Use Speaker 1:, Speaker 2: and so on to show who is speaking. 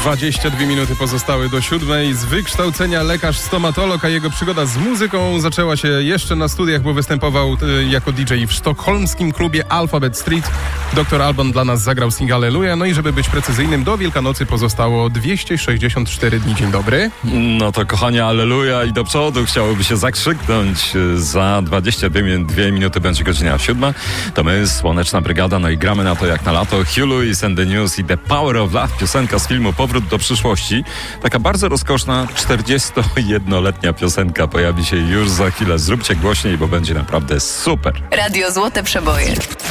Speaker 1: 22 minuty pozostały do 7. Z wykształcenia lekarz stomatolog, a jego przygoda z muzyką zaczęła się jeszcze na studiach, bo występował jako DJ w sztokholmskim klubie Alphabet Street. Dr. Alban dla nas zagrał single Alleluja. No i żeby być precyzyjnym, do Wielkanocy pozostało 264 dni. Dzień dobry.
Speaker 2: No to kochanie, Alleluja i do przodu. Chciałoby się zakrzyknąć. Za 22 minuty będzie godzina 7. To my, Słoneczna Brygada, no i gramy na to jak na lato. Hugh Lewis and the News i The Power of Love, piosenka z filmu Powrót do przyszłości. Taka bardzo rozkoszna, 41-letnia piosenka pojawi się już za chwilę. Zróbcie głośniej, bo będzie naprawdę super.
Speaker 3: Radio Złote Przeboje.